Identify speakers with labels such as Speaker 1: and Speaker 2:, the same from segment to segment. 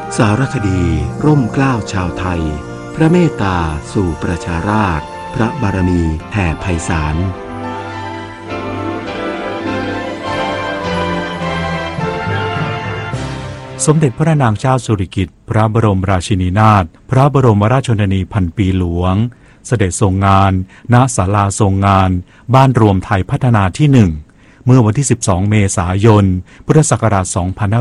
Speaker 1: สารคดีร่มเกล้าชาวไทยพระเมตตาสู่ประชาราษฎร์พระบารมีแผ่ไพศาล
Speaker 2: สมเด็จพระนางเจ้าสิริกิติ์พระบรมราชินีนาถพระบรมราชชนนีพันปีหลวงเสด็จทรงงานณศาลาทรงงานบ้านรวมไทยพัฒนาที่1เมื่อวันที่12เมษายนพุทธศักราช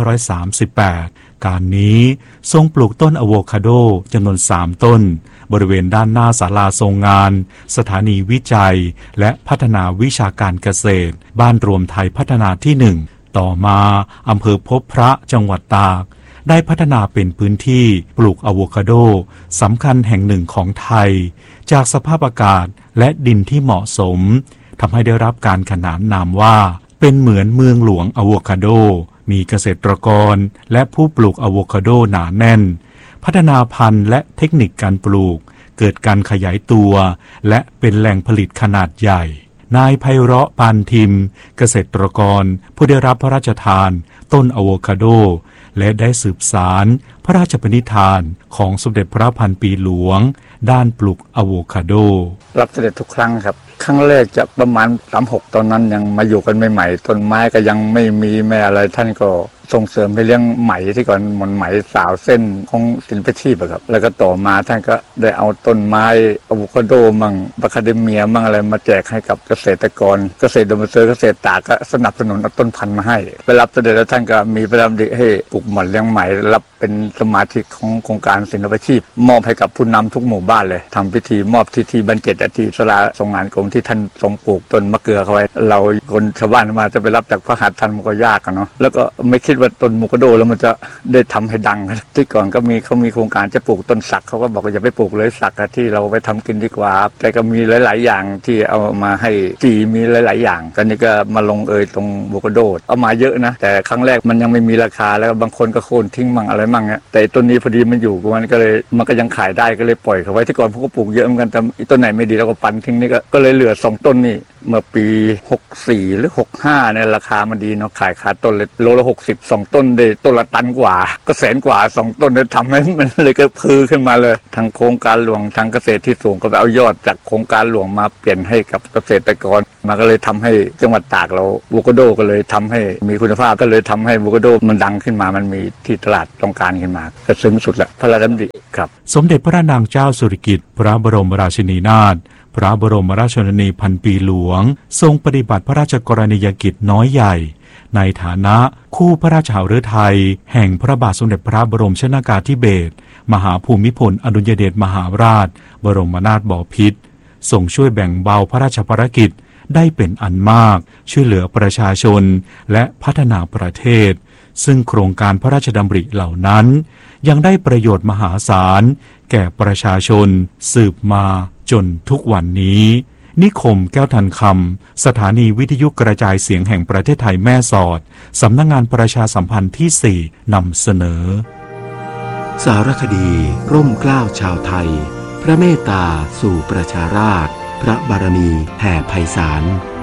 Speaker 2: 2538การนี้ทรงปลูกต้นอะโวคาโดจำนวน3ต้นบริเวณด้านหน้าศาลาทรงงานสถานีวิจัยและพัฒนาวิชาการเกษตรบ้านรวมไทยพัฒนาที่1ต่อมาอำเภอพบพระจังหวัดตากได้พัฒนาเป็นพื้นที่ปลูกอะโวคาโดสำคัญแห่งหนึ่งของไทยจากสภาพอากาศและดินที่เหมาะสมทำให้ได้รับการขนานนามว่าเป็นเหมือนเมืองหลวงอะโวคาโดมีเกษตรกรและผู้ปลูกอะโวคาโดหนาแน่นพัฒนาพันธุ์และเทคนิคการปลูกเกิดการขยายตัวและเป็นแหล่งผลิตขนาดใหญ่นายไพเราะปานทิมเกษตรกรผู้ได้รับพระราชทานต้นอะโวคาโดและได้สืบสารพระราชปณิธานของสมเด็จพระพันปีหลวงด้านปลูกอะโวคาโด
Speaker 3: รับเสด็จทุกครั้งครับครั้งแรกจะประมาณ36ตอนนั้นยังมาอยู่กันใหม่ๆต้นไม้ก็ยังไม่มีแม่อะไรท่านก็ส่งเสริมให้เลี้ยงไหมที่ก่อนมันไหมสาวเส้นของศิลปชีพครับแล้วก็ต่อมาท่านก็ได้เอาต้นไม้อะโวคาโดมั่งอะคาเดเมียมั่งอะไรมาแจกให้กับเกษตรกรเกษตรดำเนินเกษตรตากก็สนับสนุนเอาต้นพันธุ์มาให้ไปรับเสด็จแล้วท่านก็มีพระดำริให้ปลูกหม่อนเลี้ยงไหมรับเป็นสมาชิกของโครงการศิลปชีพมอบให้กับผู้นำทุกหมู่บ้านเลยทำพิธีมอบที่บรรเจตที่ศาลาทรงงานกรมที่ท่านทรงปลูกต้นมะเกลือเขาไว้เราคนชาวบ้านมาจะไปรับจากพระหัตถ์ท่านมันก็ยากเนาะแล้วก็ไม่คิดว่าต้นอะโวคาโดแล้วมันจะได้ทำให้ดังที่ก่อนก็เขามีโครงการจะปลูกต้นสักเขาก็บอกว่าอย่าไปปลูกเลยสักที่เราไปทำกินดีกว่าแต่ก็มีหลายๆอย่างที่เอามาให้จีมีหลายๆอย่างตอนนี้ก็มาลงตรงอะโวคาโดเอามาเยอะนะแต่ครั้งแรกมันยังไม่มีราคาแล้วบางคนก็โค่นทิ้งมั่งอะไรมั่งเนี่ยแต่ต้นนี้พอดีมันอยู่มันก็ยังขายได้ก็เลยปล่อยเขาไว้ที่ก่อนพวกก็ปลูกเยอะเหมือนกันแต่ต้นไหนไม่ดีเราก็ปั่นทิ้งนี่ก็เลยเหลือ2ต้นนี่เมื่อปี64หรือ65เนี่ยราคามันดีเนาะขายขาดต้นเลยโลละ60 2ต้นได้ต้นละตันกว่าก็แสนกว่า2ต้นเนี่ยทำให้มันเลยก็พือขึ้นมาเลยทางโครงการหลวงทางเกษตรที่สูงก็ไปเอายอดจากโครงการหลวงมาเปลี่ยนให้กับเกษตรกรมาก็เลยทำให้จังหวัดตากเราอะโวคาโดก็เลยทำให้มีคุณภาพก็เลยทำให้อะโวคาโดมันดังขึ้นมามันมีที่ตลาดต้องการขึ้นมาก็ซึ้งสุดละพระราชดำริครับ
Speaker 2: สมเด็จพระนางเจ้าสิริกิติ์พระบรมราชินีนาถพระบรมราชชนนีพันปีหลวงทรงปฏิบัติพระราชกรณียกิจน้อยใหญ่ในฐานะคู่พระราชหฤทัยแห่งพระบาทสมเด็จพระบรมชนกาธิเบศรมหาภูมิพลอดุลยเดชมหาราชบรมนาถบพิตรทรงช่วยแบ่งเบาพระราชภารกิจได้เป็นอันมากช่วยเหลือประชาชนและพัฒนาประเทศซึ่งโครงการพระราชดำริเหล่านั้นยังได้ประโยชน์มหาศาลแก่ประชาชนสืบมาจนทุกวันนี้นิคมแก้วทันคำสถานีวิทยุกระจายเสียงแห่งประเทศไทยแม่สอดสำนักงานประชาสัมพันธ์ที่4นำเสนอ
Speaker 1: สารคดีร่มเกล้าชาวไทยพระเมตตาสู่ประชาราษฎร์พระบารมีแผ่ไพศาล